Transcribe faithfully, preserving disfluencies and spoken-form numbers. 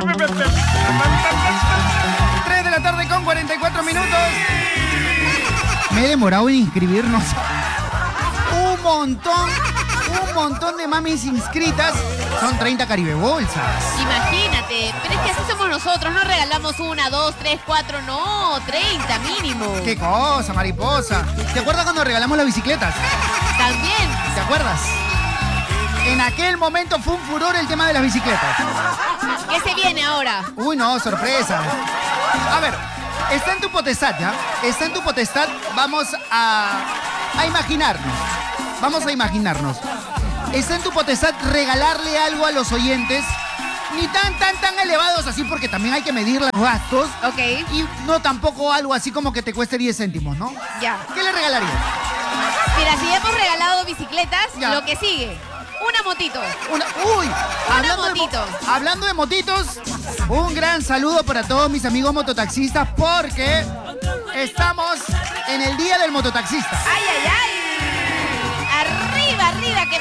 tres de la tarde con cuarenta y cuatro minutos. Me he demorado en inscribirnos. Un montón, un montón de mamis inscritas. Son treinta Caribe Bolsas. Imagínate, pero es que así somos nosotros, no regalamos una, dos, tres, cuatro, no, treinta mínimo. Qué cosa, mariposa. ¿Te acuerdas cuando regalamos las bicicletas? También. ¿Te acuerdas? En aquel momento fue un furor el tema de las bicicletas. ¿Qué se viene ahora? Uy, no, sorpresa. A ver, está en tu potestad, ¿ya? Está en tu potestad, vamos a, a imaginarnos. Vamos a imaginarnos. Está en tu potestad regalarle algo a los oyentes, ni tan, tan, tan elevados así, porque también hay que medir los gastos. Ok. Y no tampoco algo así como que te cueste diez céntimos, ¿no? Ya. ¿Qué le regalarías? Mira, si hemos regalado bicicletas, Ya. lo que sigue, una motito. Una, uy, Una hablando de mo- motito. hablando de motitos, un gran saludo para todos mis amigos mototaxistas porque estamos en el día del mototaxista. ¡Ay, ay, ay! Arriba, arriba, que